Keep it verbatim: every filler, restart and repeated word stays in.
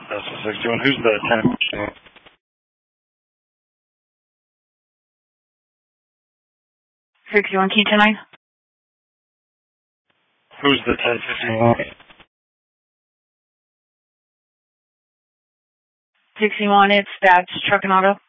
That's the sixty-one. Who's the ten fifty-one? sixty-one key tonight. Who's the ten fifty-one? sixty-one, it's Stats Truck and Auto.